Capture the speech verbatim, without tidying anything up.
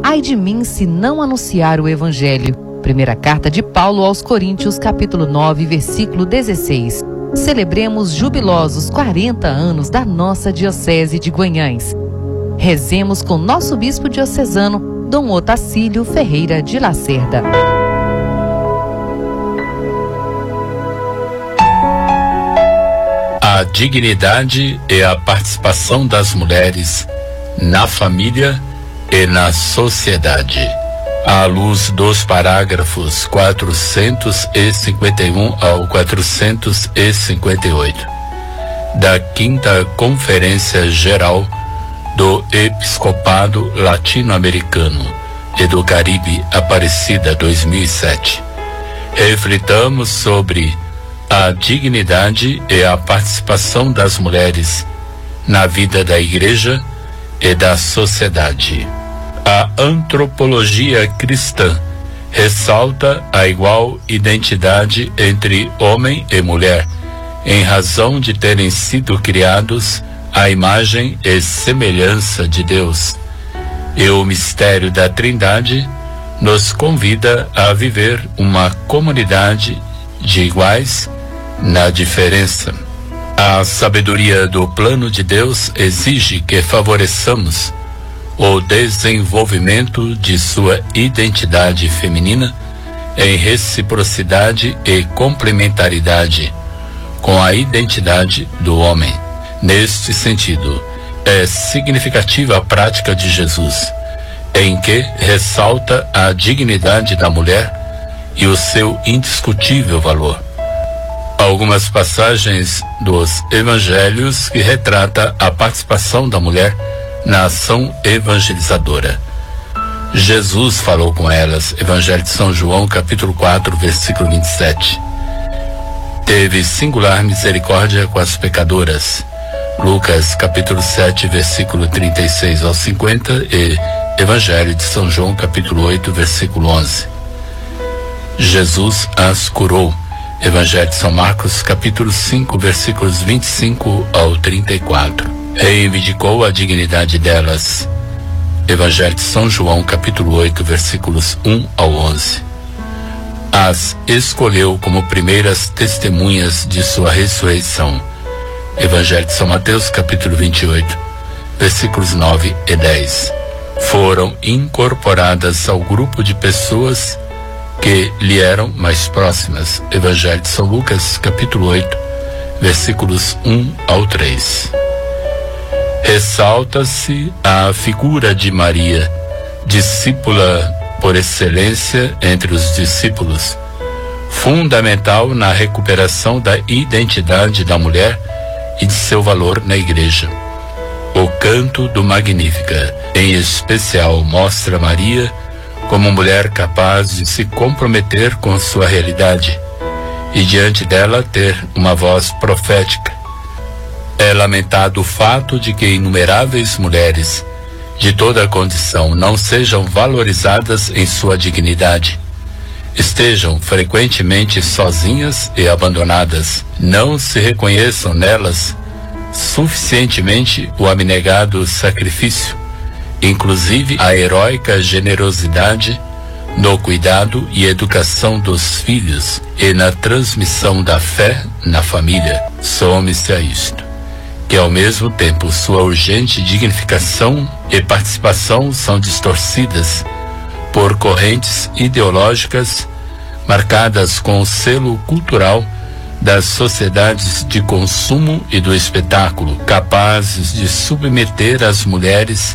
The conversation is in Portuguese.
Ai de mim se não anunciar o Evangelho. Primeira carta de Paulo aos Coríntios, capítulo nove, versículo dezesseis. Celebremos jubilosos quarenta anos da nossa Diocese de Guanhães. Rezemos com nosso bispo diocesano, Dom Otacílio Ferreira de Lacerda. A dignidade e a participação das mulheres na família e na sociedade. À luz dos parágrafos quatrocentos e cinquenta e um ao quatrocentos e cinquenta e oito da Quinta Conferência Geral do Episcopado Latino-Americano e do Caribe Aparecida dois mil e sete, reflitamos sobre a dignidade e a participação das mulheres na vida da Igreja e da sociedade. A antropologia cristã ressalta a igual identidade entre homem e mulher, em razão de terem sido criados à imagem e semelhança de Deus. E o mistério da Trindade nos convida a viver uma comunidade de iguais na diferença. A sabedoria do plano de Deus exige que favoreçamos o desenvolvimento de sua identidade feminina em reciprocidade e complementaridade com a identidade do homem. Neste sentido, é significativa a prática de Jesus, em que ressalta a dignidade da mulher e o seu indiscutível valor. Algumas passagens dos evangelhos que retrata a participação da mulher na ação evangelizadora. Jesus falou com elas, Evangelho de São João, capítulo quatro, versículo vinte e sete. Teve singular misericórdia com as pecadoras, Lucas, capítulo sete, versículo trinta e seis ao cinquenta, e Evangelho de São João, capítulo oito, versículo onze. Jesus as curou, Evangelho de São Marcos, capítulo cinco, versículos vinte e cinco ao trinta e quatro. Reivindicou a dignidade delas, Evangelho de São João, capítulo oito, versículos um ao onze. As escolheu como primeiras testemunhas de sua ressurreição, Evangelho de São Mateus, capítulo vinte e oito, versículos nove e dez. Foram incorporadas ao grupo de pessoas que lhe eram mais próximas, Evangelho de São Lucas, capítulo oito, versículos um ao três. Ressalta-se a figura de Maria, discípula por excelência entre os discípulos, fundamental na recuperação da identidade da mulher e de seu valor na Igreja. O canto do Magnífica, em especial, mostra Maria como mulher capaz de se comprometer com sua realidade e diante dela ter uma voz profética. É lamentado o fato de que inumeráveis mulheres de toda a condição não sejam valorizadas em sua dignidade, estejam frequentemente sozinhas e abandonadas, não se reconheçam nelas suficientemente o abnegado sacrifício, inclusive a heróica generosidade no cuidado e educação dos filhos e na transmissão da fé na família. Some-se a isto, que ao mesmo tempo sua urgente dignificação e participação são distorcidas por correntes ideológicas marcadas com o selo cultural das sociedades de consumo e do espetáculo, capazes de submeter as mulheres